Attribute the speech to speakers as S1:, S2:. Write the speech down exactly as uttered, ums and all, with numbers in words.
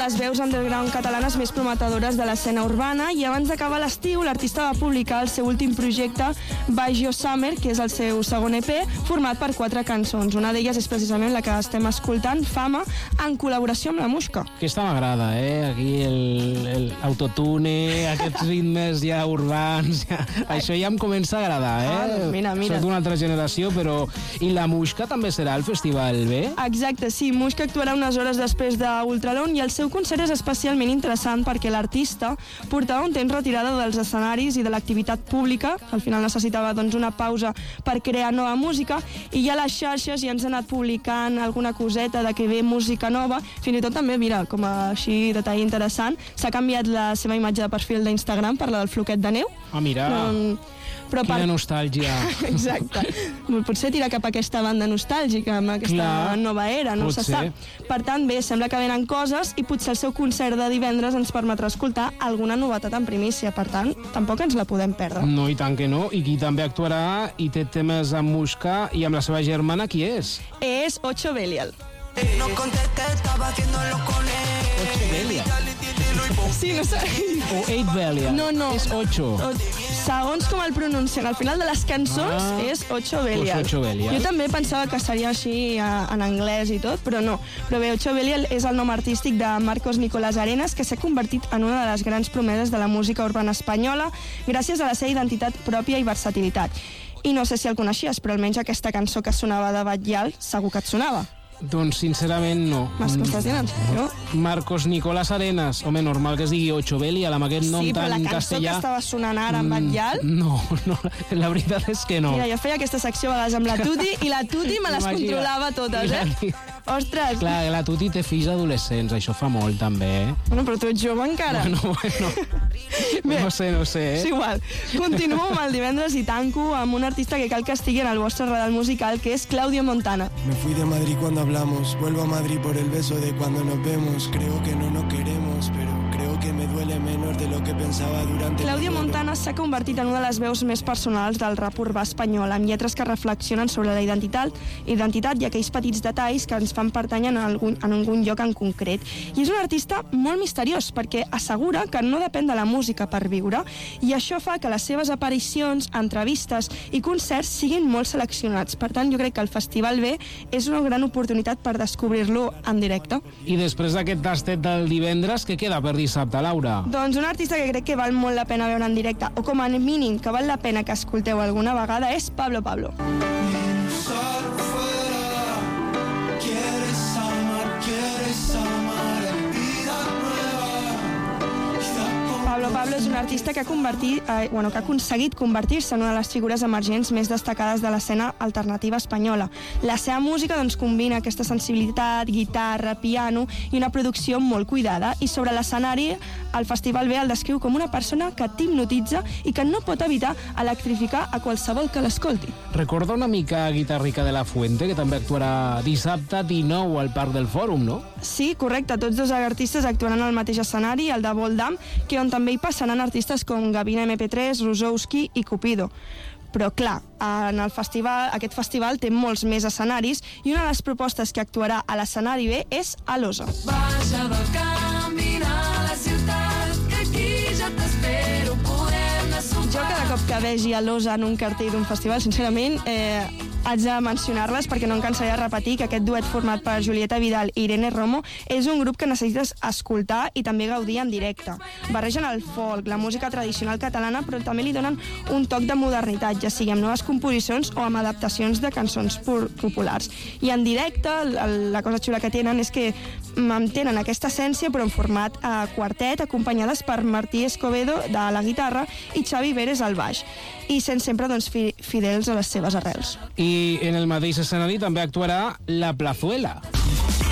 S1: les veus underground catalanes més prometedores de l'escena urbana, i abans d'acabar l'estiu l'artista va publicar el seu últim projecte, Baggio Summer, que és el seu segon E P, format per quatre cançons. Una d'elles és precisament la que estem escoltant, Fama, en col·laboració amb la Muixca.
S2: Aquesta m'agrada, eh? Aquí el, el autotune, aquests ritmes ja urbans, ja... això ja em comença a agradar, eh?
S1: Ah, mira, mira.
S2: Soc d'una altra generació, però... I la Muixca també serà al Festival B?
S1: Exacte, sí. Muixca actuarà unes hores després d'Ultralon i el seu concert és especialment interessant perquè l'artista portava un temps retirada dels escenaris i de l'activitat pública. Al final necessitava doncs, una pausa per crear nova música, i ja a les xarxes ja ens ha anat publicant alguna coseta de que ve música nova. Fins i tot també, mira, com a així detall interessant, s'ha canviat la seva imatge de perfil d'Instagram per la del floquet de neu.
S2: Ah, mira...
S1: No, però
S2: quina
S1: per...
S2: nostàlgia.
S1: Exacte. Potser tirar cap a aquesta banda nostàlgica, amb aquesta
S2: Clar,
S1: nova era, no se
S2: potser.
S1: sap. Per tant, bé, sembla que venen coses i potser el seu concert de divendres ens permetrà escoltar alguna novetat en primícia. Per tant, tampoc ens la podem perdre.
S2: No, i tant que no. I qui també actuarà i té temes amb Muixca i amb la seva germana, qui és?
S1: És Ocho Belial.
S3: No contesté, estaba haciéndolo con él.
S2: Ocho Belial.
S1: Sí, no sé.
S2: O Eight Belial.
S1: No, no.
S2: És Ocho.
S1: Segons com el pronuncien, al final de les cançons
S2: Ah,
S1: és Ocho Belial.
S2: pues Ocho Belial.
S1: Jo també pensava que seria així a, en anglès i tot, però no. Però bé, Ocho Belial és el nom artístic de Marcos Nicolás Arenas, que s'ha convertit en una de les grans promeses de la música urbana espanyola gràcies a la seva identitat pròpia i versatilitat. I no sé si el coneixies, però almenys aquesta cançó que sonava de Batllal segur que et sonava.
S2: Doncs sincerament no.
S1: M'estàs dient en sèrio?
S2: Marcos Nicolás Arenas. Home, normal que es digui Ocho Belial amb aquest nom
S1: Sí, però
S2: tan
S1: la cançó
S2: castellà.
S1: que estava sonant ara en Batllal...
S2: No, no, la veritat és que no.
S1: Mira, jo feia aquesta secció a vegades amb la Tuti i la Tuti me les
S2: Imagina.
S1: controlava totes, eh? Ostres!
S2: Clar, la Tuti té fills adolescents, això fa molt també, eh?
S1: Bueno, però tu ets jove encara.
S2: Bueno, bueno.
S1: Bé,
S2: No sé, no sé,
S1: és
S2: eh?
S1: igual. Continuo amb el divendres i tanco amb un artista que cal que estigui en el vostre radar musical, que és Claudio Montana.
S4: Me fui de Madrid cuando hablamos, vuelvo a Madrid por el beso de cuando nos vemos. Creo que no nos queremos, pero creo que me duele menos de lo que pensaba durante...
S1: Claudio Montana s'ha convertit en una de les veus més personals del rap urbà espanyol, amb lletres que reflexionen sobre la identitat, identitat i aquells petits detalls que ens fan pertànyer en algun, en algun lloc en concret. I és un artista molt misteriós, perquè assegura que no depèn de la música per viure, i això fa que les seves aparicions, entrevistes i concerts siguin molt seleccionats. Per tant, jo crec que el Festival B és una gran oportunitat per descobrir-lo en directe.
S2: I després d'aquest tastet del divendres, què queda per dissabte, Laura?
S1: Doncs un artista que crec que val molt la pena veure en directe, o com a mínim que val la pena que escolteu alguna vegada, és Pablo Pablo. Pablo Pablo és un artista que ha, convertit, eh, bueno, que ha aconseguit convertir-se en una de les figures emergents més destacades de l'escena alternativa espanyola. La seva música doncs, combina aquesta sensibilitat, guitarra, piano i una producció molt cuidada, i sobre l'escenari el Festival B el descriu com una persona que t'hipnotitza i que no pot evitar electrificar a qualsevol que l'escolti.
S2: Recorda una mica a Guitarrica de la Fuente, que també actuarà dissabte dinou al Parc del Fòrum, no?
S1: Sí, correcte, tots dos artistes actuaran al mateix escenari, el de Voldam, que on també hi passaran artistes com Gavina eme pe tres, Rosowski i Cupido. Però clar, en el festival, aquest festival té molts més escenaris, i una de les propostes que actuarà a l'escenari B és Alosa.
S3: Baixa del camí a la ciutat, que aquí ja t'espero, podem anar sopar.
S1: Jo cada cop que vegi Alosa en un cartell d'un festival, sincerament, eh, haig de mencionar-les perquè no em cansaré de repetir que aquest duet format per Julieta Vidal i Irene Romo és un grup que necessites escoltar i també gaudir en directe. Barregen el folk, la música tradicional catalana, però també li donen un toc de modernitat, ja sigui amb noves composicions o amb adaptacions de cançons populars. I en directe, la cosa xula que tenen és que mantenen aquesta essència però en format eh, quartet, acompanyades per Martí Escobedo de la guitarra i Xavi Vélez al baix, i sent sempre doncs, fi fidels a les seves arrels.
S2: I en el mateix escenari també actuarà La Plazuela.